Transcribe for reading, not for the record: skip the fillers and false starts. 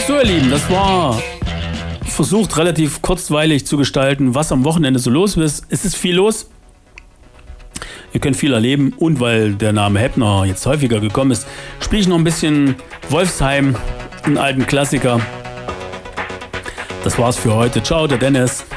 So, ihr Lieben, das war versucht relativ kurzweilig zu gestalten, was am Wochenende so los ist. Es ist viel los. Ihr könnt viel erleben und weil der Name Heppner jetzt häufiger gekommen ist, spiele ich noch ein bisschen Wolfsheim, einen alten Klassiker. Das war's für heute. Ciao, der Dennis.